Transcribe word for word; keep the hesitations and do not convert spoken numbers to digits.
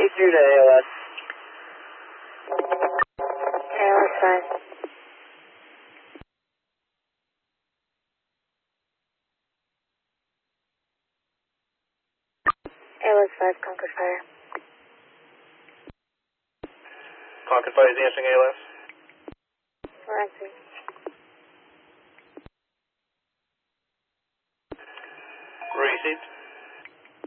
two to A L S. A L S five. A L S five, Concord Fire. Concord Fire is answering A L S. We're answering.